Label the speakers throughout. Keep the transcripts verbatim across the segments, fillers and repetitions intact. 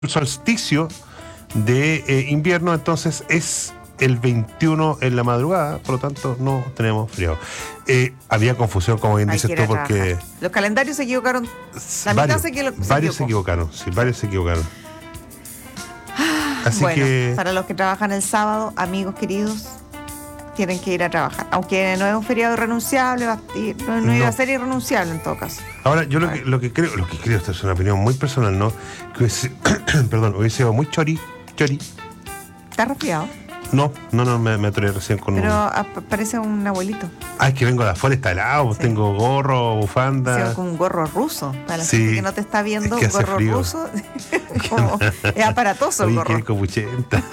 Speaker 1: solsticio de eh, invierno, entonces es el veintiuno en la madrugada, por lo tanto no tenemos frío. Eh, había confusión, como bien dices tú, porque
Speaker 2: trabajar. Los calendarios se equivocaron. La
Speaker 1: varios,
Speaker 2: mitad se, equivo- se
Speaker 1: varios
Speaker 2: equivocó.
Speaker 1: se equivocaron, sí, varios se equivocaron. Así
Speaker 2: bueno,
Speaker 1: que
Speaker 2: para los que trabajan el sábado, amigos queridos, tienen que ir a trabajar. Aunque no es un feriado irrenunciable, va a ir- no, no
Speaker 1: No.
Speaker 2: iba a ser irrenunciable en todo caso.
Speaker 1: ahora yo lo que, lo que creo, lo que creo, esta es una opinión muy personal, ¿no? Que hubiese, perdón, hubiese sido muy chori, chori.
Speaker 2: ¿Estás resfriado?
Speaker 1: No, no, no, me, me atoré recién con
Speaker 2: Pero
Speaker 1: un...
Speaker 2: ap- parece un abuelito.
Speaker 1: Ah, es que vengo de afuera, está helado,
Speaker 2: Sí.
Speaker 1: tengo gorro, bufanda.
Speaker 2: Sí, con un gorro ruso. Para la
Speaker 1: Sí,
Speaker 2: gente que no te está viendo,
Speaker 1: es que
Speaker 2: un
Speaker 1: hace
Speaker 2: gorro
Speaker 1: frío.
Speaker 2: ruso. como, es aparatoso el
Speaker 1: Oye,
Speaker 2: gorro.
Speaker 1: qué copuchenta.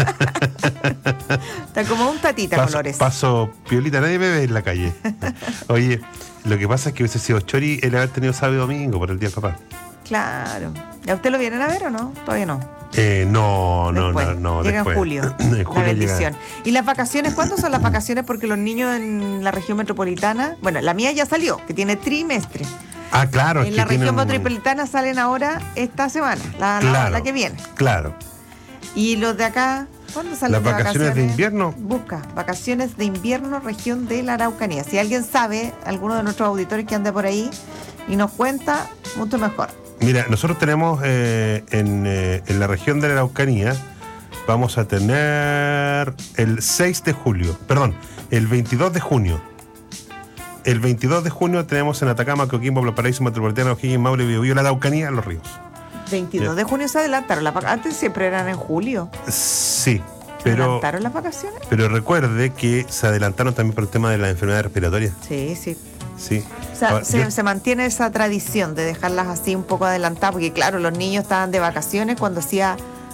Speaker 2: Está como un tatita
Speaker 1: paso,
Speaker 2: colores.
Speaker 1: paso piolita, nadie me ve en la calle. Oye, lo que pasa es que hubiese sido chori el haber tenido sábado y domingo por el día del papá.
Speaker 2: Claro. ¿A usted lo vienen a ver o no? Todavía no.
Speaker 1: Eh, no, no,
Speaker 2: Después.
Speaker 1: no, no.
Speaker 2: Llega
Speaker 1: después.
Speaker 2: en julio.
Speaker 1: En julio
Speaker 2: La bendición.
Speaker 1: llega.
Speaker 2: ¿Y las vacaciones? ¿Cuándo son las vacaciones? Porque los niños en la región metropolitana, bueno, la mía ya salió, que tiene trimestre.
Speaker 1: Ah, claro. es
Speaker 2: En
Speaker 1: que
Speaker 2: la región
Speaker 1: tienen-
Speaker 2: metropolitana salen ahora esta semana, la, la-
Speaker 1: Claro,
Speaker 2: la que viene.
Speaker 1: Claro.
Speaker 2: Y los de acá, ¿cuándo salen
Speaker 1: Las
Speaker 2: de
Speaker 1: vacaciones de invierno.
Speaker 2: Busca, vacaciones de invierno, región de la Araucanía. Si alguien sabe, alguno de nuestros auditores que anda por ahí y nos cuenta, mucho mejor.
Speaker 1: Mira, nosotros tenemos eh, en, eh, en la región de la Araucanía, vamos a tener el seis de julio, perdón, el veintidós de junio. El veintidós de junio tenemos en Atacama, Coquimbo, Valparaíso, Metropolitana, O'Higgins, Maule, Biobío, la Araucanía, Los Ríos.
Speaker 2: veintidós de junio se adelantaron las vacaciones. Antes siempre eran en julio.
Speaker 1: Sí,
Speaker 2: ¿Se
Speaker 1: pero,
Speaker 2: adelantaron las vacaciones?
Speaker 1: pero recuerde que se adelantaron también por el tema de las enfermedades respiratorias.
Speaker 2: Sí, sí.
Speaker 1: Sí.
Speaker 2: O sea,
Speaker 1: Ahora,
Speaker 2: se,
Speaker 1: yo-
Speaker 2: se mantiene esa tradición de dejarlas así un poco adelantadas, porque claro, los niños estaban de vacaciones cuando hacía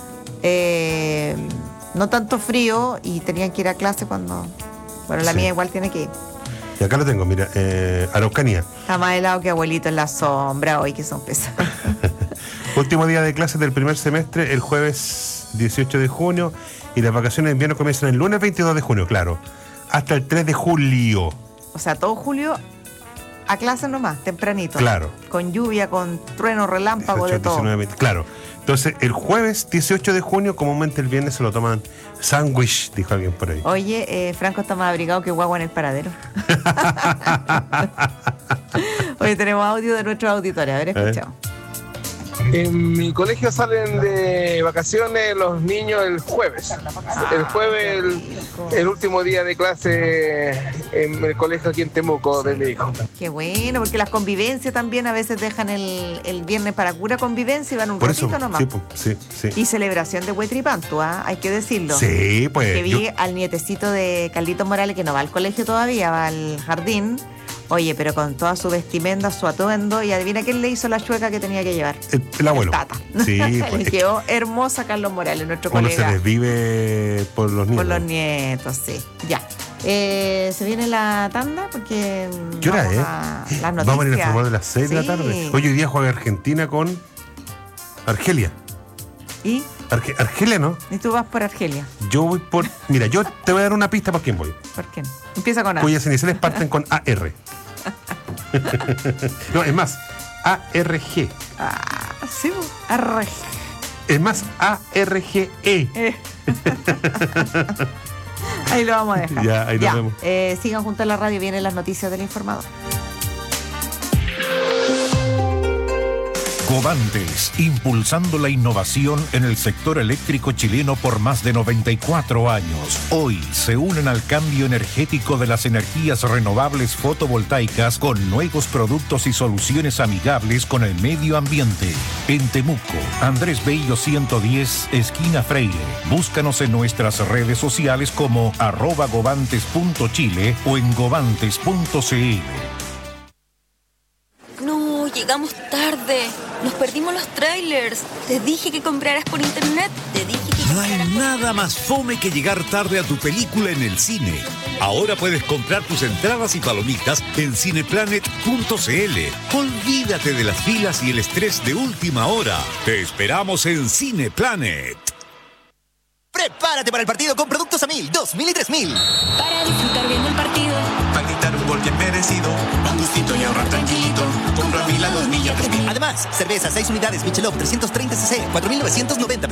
Speaker 2: eh, no tanto frío y tenían que ir a clase cuando... Bueno, la
Speaker 1: Sí.
Speaker 2: mía igual tiene que ir.
Speaker 1: Y acá lo tengo, mira, eh, Araucanía.
Speaker 2: Está más helado que abuelito en la sombra hoy, que son pesados.
Speaker 1: Último día de clases del primer semestre, el jueves dieciocho de junio, y las vacaciones de invierno comienzan el lunes veintidós de junio, claro, hasta el tres de julio.
Speaker 2: O sea, todo julio a clase nomás, tempranito.
Speaker 1: Claro.
Speaker 2: Con lluvia, con trueno, relámpago, de
Speaker 1: dieciocho,
Speaker 2: todo.
Speaker 1: diecinueve, veinte, claro. Entonces, el jueves dieciocho de junio, comúnmente el viernes se lo toman sándwich, dijo alguien por ahí.
Speaker 2: Oye, eh, Franco está más abrigado que guagua en el paradero. Oye, tenemos audio de nuestros auditores. A ver, escuchamos.
Speaker 3: En mi colegio salen de vacaciones los niños el jueves. El jueves, el, el último día de clase en el colegio aquí en Temuco de mi hijo.
Speaker 2: Qué bueno, porque las convivencias también a veces dejan el, el viernes para pura convivencia y van un
Speaker 1: Por
Speaker 2: ratito
Speaker 1: eso,
Speaker 2: nomás.
Speaker 1: sí, pues, sí, sí.
Speaker 2: Y celebración de Huetripantu, ¿ah? Hay que decirlo.
Speaker 1: Sí, pues.
Speaker 2: Que vi
Speaker 1: yo-
Speaker 2: al nietecito de Carlitos Morales, que no va al colegio todavía, va al jardín. Oye, pero con toda su vestimenta, su atuendo, y adivina quién le hizo la chueca que tenía que llevar.
Speaker 1: el, el abuelo.
Speaker 2: El Tata.
Speaker 1: Sí,
Speaker 2: Le
Speaker 1: pues. es que
Speaker 2: quedó hermosa Carlos Morales, nuestro
Speaker 1: uno se
Speaker 2: colega.
Speaker 1: desvive por los niños.
Speaker 2: Por los nietos, sí. Ya. Eh, se viene la tanda porque. mm,
Speaker 1: ¿Qué hora
Speaker 2: vamos
Speaker 1: es?
Speaker 2: a las noticias.
Speaker 1: Vamos a ir a informar de las seis de la
Speaker 2: Sí.
Speaker 1: tarde. Hoy, hoy día juega Argentina con Argelia.
Speaker 2: ¿Y?
Speaker 1: Arge- Argelia, ¿no?
Speaker 2: Y tú vas por Argelia.
Speaker 1: Yo voy por. Mira, yo te voy a dar una pista por quién voy.
Speaker 2: ¿Por qué? Empieza con A.
Speaker 1: Cuyas iniciales parten con A R. No, es más, A R G.
Speaker 2: Ah, sí, bo. Arre.
Speaker 1: Es más, A R G E.
Speaker 2: Eh. Ahí lo vamos a dejar.
Speaker 1: Ya, ahí nos vemos.
Speaker 2: Eh, sigan junto a la radio, vienen las noticias del informador.
Speaker 4: Covantes, impulsando la innovación en el sector eléctrico chileno por más de noventa y cuatro años. Hoy se unen al cambio energético de las energías renovables fotovoltaicas con nuevos productos y soluciones amigables con el medio ambiente. En Temuco, Andrés Bello ciento diez, esquina Freire. Búscanos en nuestras redes sociales como arroba govantes punto chile o en govantes punto cl.
Speaker 5: No, llegamos tarde. Nos perdimos los trailers. Te dije que compraras por internet. Te dije que
Speaker 6: No hay nada más fome que llegar tarde a tu película en el cine. Ahora puedes comprar tus entradas y palomitas en cineplanet punto cl. Olvídate de las filas y el estrés de última hora. Te esperamos en Cineplanet.
Speaker 7: Prepárate para el partido con productos a mil, dos mil y tres mil.
Speaker 5: para disfrutar viendo el partido.
Speaker 7: Para gritar fútbol bien merecido. Un gustito y ahorrar tranquilito. Compra Vila dos millas, tres mil.
Speaker 8: Además, cerveza seis unidades Michelob trescientos treinta C C, cuatro mil novecientos noventa.